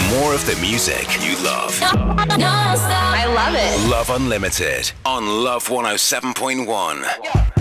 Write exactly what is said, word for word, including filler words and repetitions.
More of the music you love. I love it. Love Unlimited on Love one oh seven point one.